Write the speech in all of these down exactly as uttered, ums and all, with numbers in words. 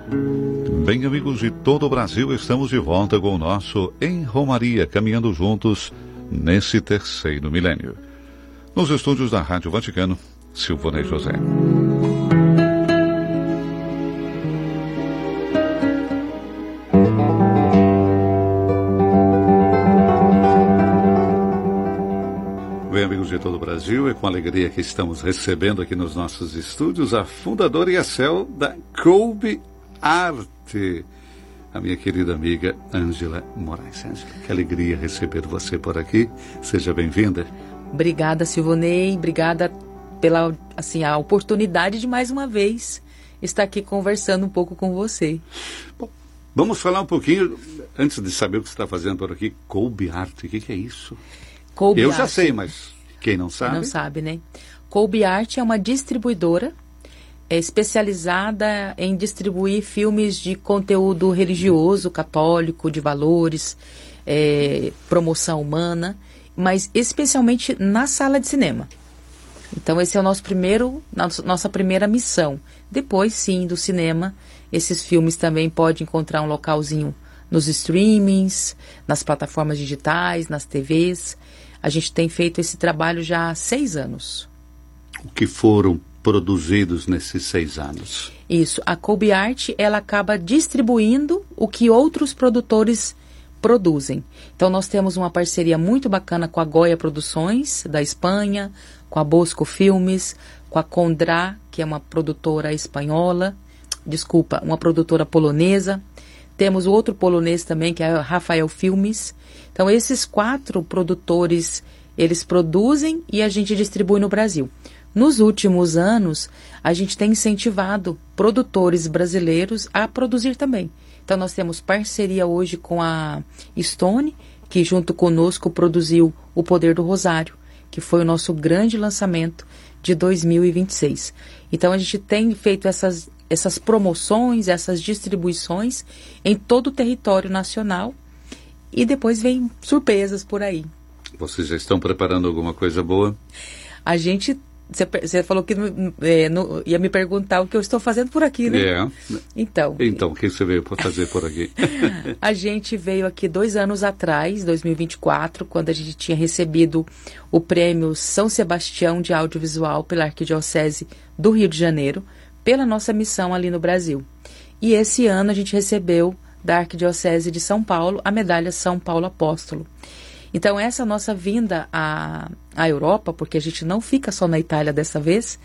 Bem, amigos de todo o Brasil, estamos de volta com o nosso Em Romaria, caminhando juntos nesse terceiro milênio. Nos estúdios da Rádio Vaticano, Silvonei José. Bem, amigos de todo o Brasil, é com alegria que estamos recebendo aqui nos nossos estúdios a fundadora e a C E O da Kolbe Arte, a minha querida amiga Ângela Moraes. Ângela, que alegria receber você por aqui. Seja bem-vinda. Obrigada, Silvonei. Obrigada pela assim, a oportunidade de mais uma vez estar aqui conversando um pouco com você. Bom, vamos falar um pouquinho, antes de saber o que você está fazendo por aqui, Kolbe Arte. O que, que é isso? Kolbe Eu Arte. já sei, mas quem não sabe... Não sabe, né? Kolbe Arte é uma distribuidora é especializada em distribuir filmes de conteúdo religioso, católico, de valores, é, promoção humana, mas especialmente na sala de cinema. Então esse é o nosso primeiro, nossa primeira missão. Depois, sim, do cinema, esses filmes também podem encontrar um localzinho nos streamings, nas plataformas digitais, nas T Vs. A gente tem feito esse trabalho já há seis anos. O que foram produzidos nesses seis anos? Isso. A Kolbe Arte, ela acaba distribuindo o que outros produtores produzem. Então, nós temos uma parceria muito bacana com a Goya Produções, da Espanha, com a Bosco Filmes, com a Condrá, que é uma produtora espanhola, desculpa, uma produtora polonesa. Temos o outro polonês também, que é o Rafael Filmes. Então, esses quatro produtores, eles produzem e a gente distribui no Brasil. Nos últimos anos, a gente tem incentivado produtores brasileiros a produzir também. Então, nós temos parceria hoje com a Stone, que junto conosco produziu O Poder do Rosário, que foi o nosso grande lançamento de dois mil e vinte e seis. Então, a gente tem feito essas, essas promoções, essas distribuições em todo o território nacional e depois vem surpresas por aí. Vocês já estão preparando alguma coisa boa? A gente... Você falou que é, no, ia me perguntar o que eu estou fazendo por aqui, né? É. Então, então, o que você veio fazer por aqui? A gente veio aqui dois anos atrás, dois mil e vinte e quatro, quando a gente tinha recebido o prêmio São Sebastião de Audiovisual pela Arquidiocese do Rio de Janeiro, pela nossa missão ali no Brasil. E esse ano a gente recebeu da Arquidiocese de São Paulo a medalha São Paulo Apóstolo. Então, essa nossa vinda à, à Europa, porque a gente não fica só na Itália dessa vez,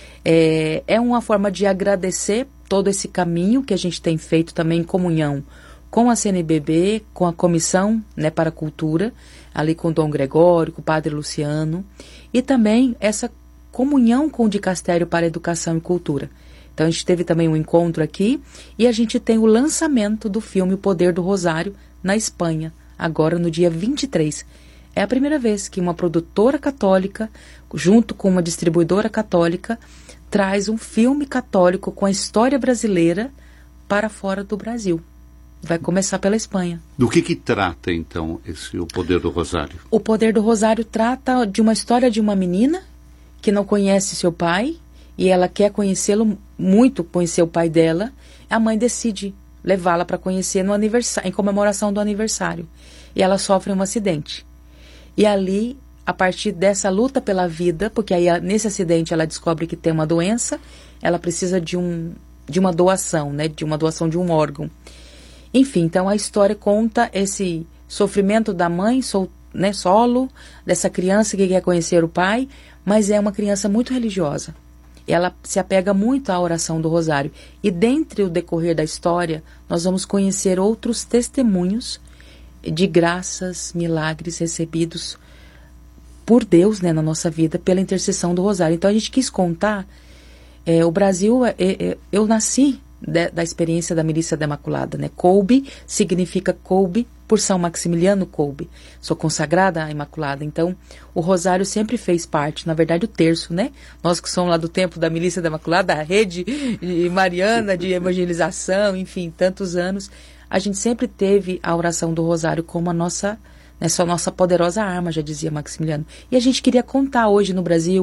é, é uma forma de agradecer todo esse caminho que a gente tem feito também em comunhão com a C N B B, com a Comissão, né, para a Cultura, ali com o Dom Gregório, com o Padre Luciano, e também essa comunhão com o Dicastério para a Educação e Cultura. Então, a gente teve também um encontro aqui e a gente tem o lançamento do filme O Poder do Rosário na Espanha, agora no dia vinte e três. É a primeira vez que uma produtora católica, junto com uma distribuidora católica, traz um filme católico com a história brasileira para fora do Brasil. Vai começar pela Espanha. Do que que trata, então, esse O Poder do Rosário? O Poder do Rosário trata de uma história de uma menina que não conhece seu pai e ela quer conhecê-lo muito, conhecer o pai dela. A mãe decide levá-la para conhecer no aniversário, em comemoração do aniversário. E ela sofre um acidente. E ali, a partir dessa luta pela vida, porque aí nesse acidente ela descobre que tem uma doença, ela precisa de, um, de uma doação, né, de uma doação de um órgão. Enfim, então a história conta esse sofrimento da mãe, sol, né, solo, dessa criança que quer conhecer o pai, mas é uma criança muito religiosa. Ela se apega muito à oração do Rosário. E dentre o decorrer da história, nós vamos conhecer outros testemunhos de graças, milagres recebidos por Deus, né, na nossa vida, pela intercessão do Rosário. Então a gente quis contar, é, o Brasil, é, é, eu nasci de, da experiência da Milícia da Imaculada, né? Kolbe significa Kolbe por São Maximiliano Kolbe. Sou consagrada à Imaculada, então o Rosário sempre fez parte, na verdade o terço, né? Nós que somos lá do tempo da Milícia da Imaculada, a rede de mariana de evangelização, enfim, tantos anos, a gente sempre teve a oração do Rosário como a nossa, né, só nossa poderosa arma, já dizia Maximiliano. E a gente queria contar hoje no Brasil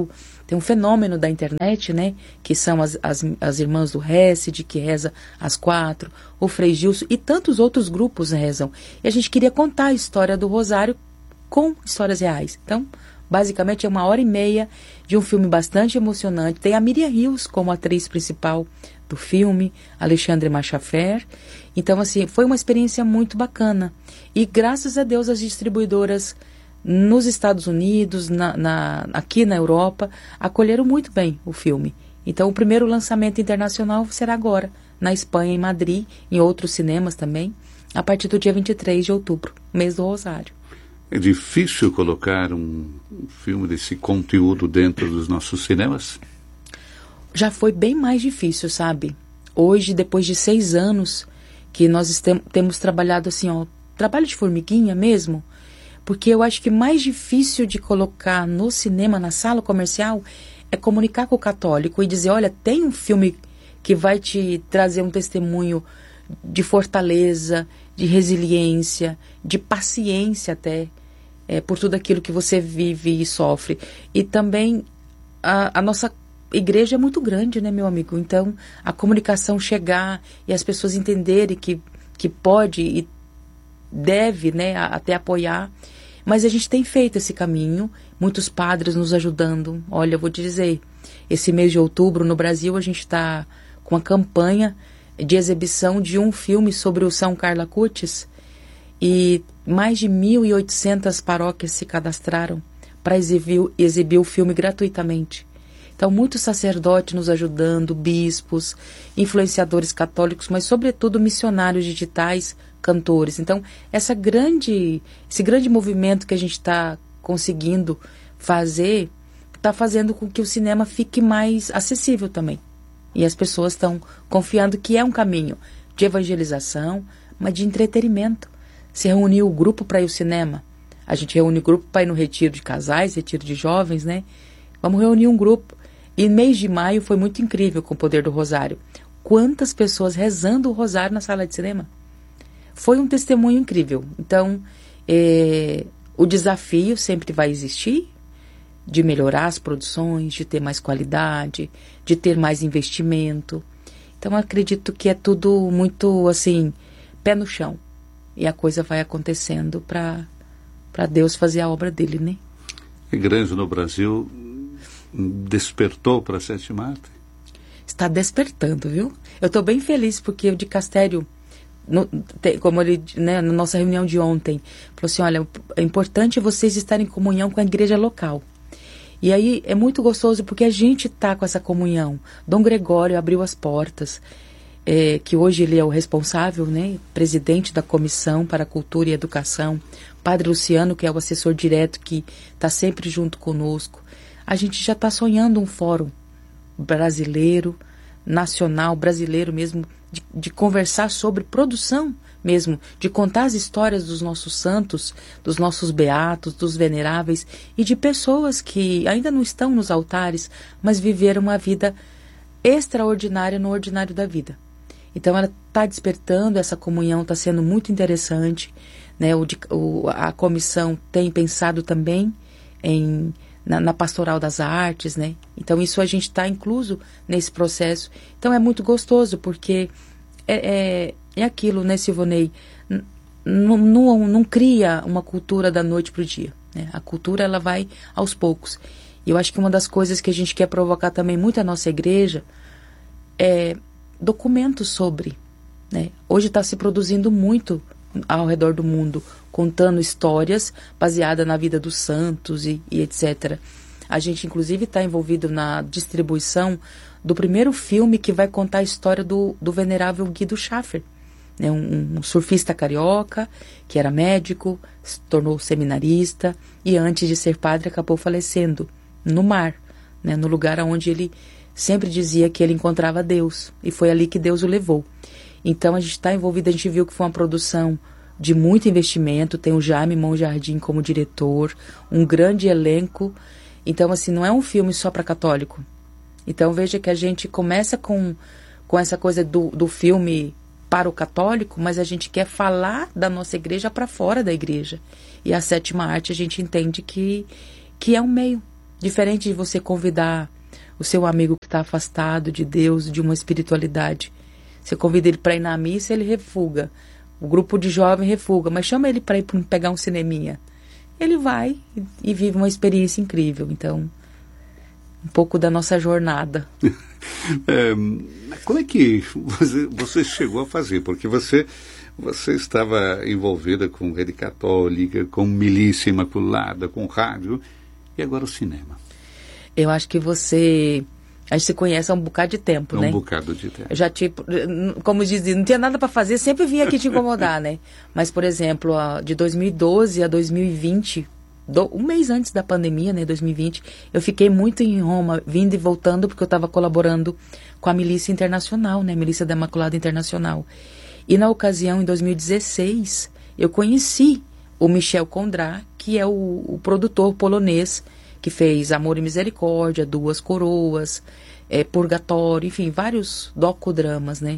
tem um fenômeno da internet, né? Que são as, as, as irmãs do Hesed, que reza às quatro, o Frei Gilson e tantos outros grupos rezam. E a gente queria contar a história do Rosário com histórias reais. Então, basicamente é uma hora e meia de um filme bastante emocionante. Tem a Miriam Rios como atriz principal do filme, Alexandre Machafer. Então, assim, foi uma experiência muito bacana. E graças a Deus as distribuidoras nos Estados Unidos, na, na, aqui na Europa, acolheram muito bem o filme. Então, o primeiro lançamento internacional será agora, na Espanha, em Madrid, em outros cinemas também, a partir do dia vinte e três de outubro, mês do Rosário. É difícil colocar um, um filme desse conteúdo dentro dos nossos cinemas? Já foi bem mais difícil, sabe? Hoje, depois de seis anos que nós estem, temos trabalhado assim, ó, trabalho de formiguinha mesmo, porque eu acho que mais difícil de colocar no cinema, na sala comercial, é comunicar com o católico e dizer, olha, tem um filme que vai te trazer um testemunho de fortaleza, de resiliência, de paciência até, é, por tudo aquilo que você vive e sofre. E também a, a nossa igreja é muito grande, né, meu amigo? Então, a comunicação chegar e as pessoas entenderem que, que pode e deve, né, até apoiar, mas a gente tem feito esse caminho, muitos padres nos ajudando. Olha, eu vou te dizer, esse mês de outubro no Brasil a gente está com uma campanha de exibição de um filme sobre o São Carlo Acutis e mais de mil e oitocentas paróquias se cadastraram para exibir, exibir o filme gratuitamente. Então, muitos sacerdotes nos ajudando, bispos, influenciadores católicos, mas sobretudo missionários digitais, cantores. Então, essa grande, esse grande movimento que a gente está conseguindo fazer, está fazendo com que o cinema fique mais acessível também. E as pessoas estão confiando que é um caminho de evangelização, mas de entretenimento. Se reuniu o grupo para ir ao cinema. A gente reúne o grupo para ir no retiro de casais, retiro de jovens, né? Vamos reunir um grupo. E mês de maio foi muito incrível com o Poder do Rosário. Quantas pessoas rezando o Rosário na sala de cinema? Foi um testemunho incrível. Então, é, o desafio sempre vai existir de melhorar as produções, de ter mais qualidade, de ter mais investimento. Então, acredito que é tudo muito, assim, pé no chão. E a coisa vai acontecendo para para Deus fazer a obra dele, né? A igreja no Brasil despertou para a sétima arte? Está despertando, viu? Eu estou bem feliz porque o dicastério, no, te, como ele, né, na nossa reunião de ontem, falou assim, olha, é importante vocês estarem em comunhão com a igreja local. E aí é muito gostoso porque a gente está com essa comunhão. Dom Gregório abriu as portas, é, que hoje ele é o responsável, né, presidente da Comissão para a Cultura e Educação, Padre Luciano, que é o assessor direto, que está sempre junto conosco. A gente já está sonhando um fórum brasileiro, nacional, brasileiro mesmo, de, de conversar sobre produção mesmo, de contar as histórias dos nossos santos, dos nossos beatos, dos veneráveis e de pessoas que ainda não estão nos altares, mas viveram uma vida extraordinária no ordinário da vida. Então ela está despertando, essa comunhão está sendo muito interessante, né? o, o, a comissão tem pensado também em, na, na pastoral das artes, né? Então isso a gente está incluso nesse processo. Então é muito gostoso, porque é, é, é aquilo, né, Silvonei? Não, não, não cria uma cultura da noite para o dia, né? A cultura ela vai aos poucos. E eu acho que uma das coisas que a gente quer provocar também muito a nossa igreja é documentos sobre, né? Hoje está se produzindo muito ao redor do mundo, contando histórias baseadas na vida dos santos e, e etcétera. A gente, inclusive, está envolvido na distribuição do primeiro filme que vai contar a história do, do venerável Guido Schaffer, né? um, um surfista carioca, que era médico, se tornou seminarista e antes de ser padre acabou falecendo no mar, né? No lugar onde ele sempre dizia que ele encontrava Deus, e foi ali que Deus o levou. Então a gente está envolvido, a gente viu que foi uma produção de muito investimento, tem o Jaime Monjardim como diretor, um grande elenco. Então assim, não é um filme só para católico. Então veja que a gente começa com, com essa coisa do, do filme para o católico, mas a gente quer falar da nossa igreja para fora da igreja. E a sétima arte a gente entende que, que é um meio Diferente de você convidar o seu amigo que está afastado de Deus, de uma espiritualidade. Você convida ele para ir na missa, ele refuga. O grupo de jovens refuga, mas chama ele para ir pra pegar um cineminha. Ele vai e, e vive uma experiência incrível. Então, um pouco da nossa jornada. é, como é que você, você chegou a fazer? Porque você, você estava envolvida com Rede Católica, com Milícia Imaculada, com rádio, e agora o cinema. Eu acho que você... A gente se conhece há um bocado de tempo, um né? Um bocado de tempo. Eu já, tipo, como dizia, não tinha nada para fazer, sempre vinha aqui te incomodar, né? Mas, por exemplo, de dois mil e doze a dois mil e vinte, do, um mês antes da pandemia, né, dois mil e vinte, eu fiquei muito em Roma, vindo e voltando, porque eu estava colaborando com a Milícia Internacional, né? Milícia da Imaculada Internacional. E na ocasião, em dois mil e dezesseis, eu conheci o Michel Condrat, que é o, o produtor polonês, que fez Amor e Misericórdia, Duas Coroas, é, Purgatório, enfim, vários docodramas, né?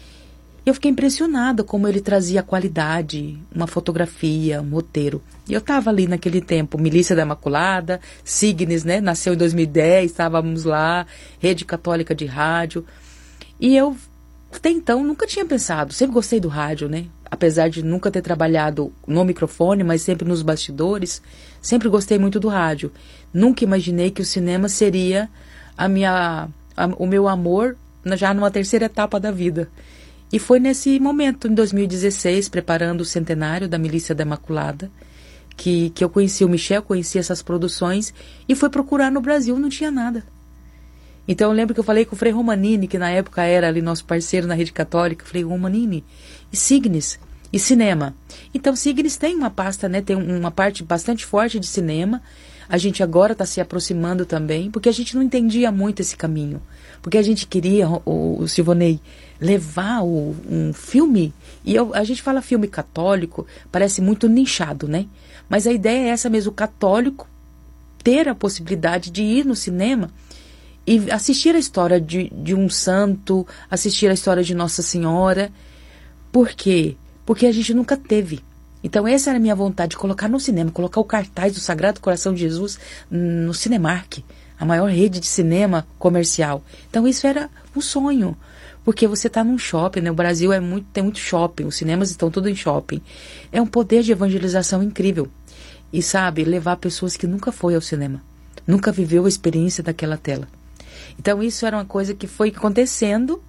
Eu fiquei impressionada como ele trazia qualidade, uma fotografia, um roteiro. E eu estava ali naquele tempo, Milícia da Imaculada, Signes, né? Nasceu em dois mil e dez, estávamos lá, Rede Católica de Rádio. E eu, até então, nunca tinha pensado, sempre gostei do rádio, né? Apesar de nunca ter trabalhado no microfone, mas sempre nos bastidores, sempre gostei muito do rádio. Nunca imaginei que o cinema seria a minha, a, o meu amor já numa terceira etapa da vida. E foi nesse momento, em dois mil e dezesseis, preparando o centenário da Milícia da Imaculada, que, que eu conheci o Michel, conheci essas produções e fui procurar no Brasil, não tinha nada. Então eu lembro que eu falei com o Frei Romanini, que na época era ali nosso parceiro na Rede Católica. Falei, Romanini, e Signes? E cinema? Então Signes tem uma pasta, né? Tem uma parte bastante forte de cinema. A gente agora está se aproximando também, porque a gente não entendia muito esse caminho. Porque a gente queria, o, o Silvonei, levar o, um filme, e eu, a gente fala filme católico, parece muito nichado, né? Mas a ideia é essa mesmo, o católico ter a possibilidade de ir no cinema e assistir a história de, de um santo, assistir a história de Nossa Senhora. Por quê? Porque a gente nunca teve. Então essa era a minha vontade, colocar no cinema, colocar o cartaz do Sagrado Coração de Jesus no Cinemark, a maior rede de cinema comercial. Então isso era um sonho, porque você está num shopping, né? O Brasil é muito, tem muito shopping, os cinemas estão tudo em shopping. É um poder de evangelização incrível. E sabe, levar pessoas que nunca foi ao cinema, nunca viveu a experiência daquela tela. Então isso era uma coisa que foi acontecendo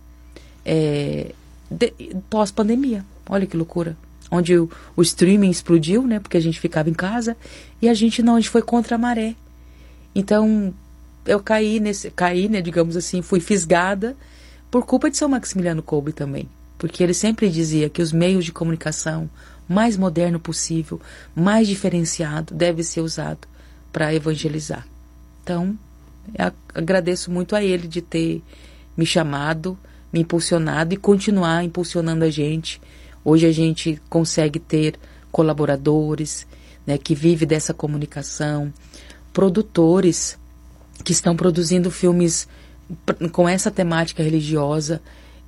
é, de, pós-pandemia. Olha que loucura. Onde o, o streaming explodiu, né? Porque a gente ficava em casa e a gente não, a gente foi contra a maré. Então eu caí nesse, caí, né? Digamos assim, fui fisgada por culpa de São Maximiliano Kolbe também. Porque ele sempre dizia que os meios de comunicação mais moderno possível, mais diferenciado, deve ser usado para evangelizar. Então eu agradeço muito a ele de ter me chamado, me impulsionado e continuar impulsionando a gente. Hoje a gente consegue ter colaboradores, né, que vivem dessa comunicação, produtores que estão produzindo filmes com essa temática religiosa.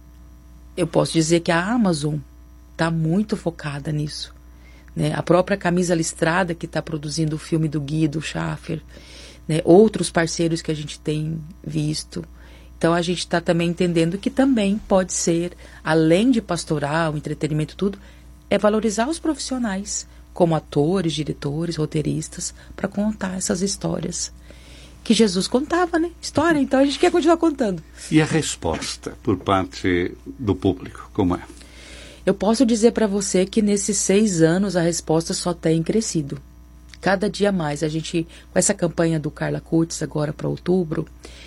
Eu posso dizer que a Amazon está muito focada nisso, né? A própria Camisa Listrada, que está produzindo o filme do Guido Schaffer, né? Outros parceiros que a gente tem visto. Então a gente está também entendendo que também pode ser, além de pastoral, entretenimento, tudo, é valorizar os profissionais, como atores, diretores, roteiristas, para contar essas histórias que Jesus contava, né? História, então a gente quer continuar contando. E a resposta por parte do público, como é? Eu posso dizer para você que nesses seis anos a resposta só tem crescido. Cada dia mais. A gente, com essa campanha do Carla Kurtz agora para outubro,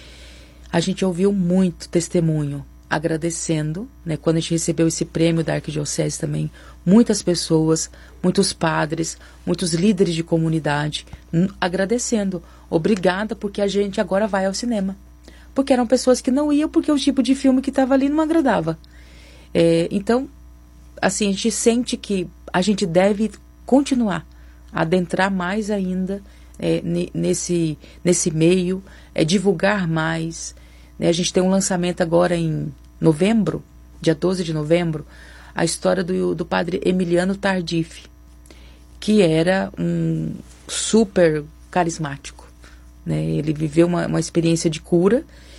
a gente ouviu muito testemunho, agradecendo, né? Quando a gente recebeu esse prêmio da Arquidiocese também, muitas pessoas, muitos padres, muitos líderes de comunidade, agradecendo. Obrigada, porque a gente agora vai ao cinema. Porque eram pessoas que não iam, porque o tipo de filme que estava ali não agradava. É, então, assim, a gente sente que a gente deve continuar a adentrar mais ainda é, nesse, nesse meio, é, divulgar mais. Né? A gente tem um lançamento agora em novembro, dia doze de novembro, a história do, do padre Emiliano Tardif, que era um super carismático, né? Ele viveu uma, uma experiência de cura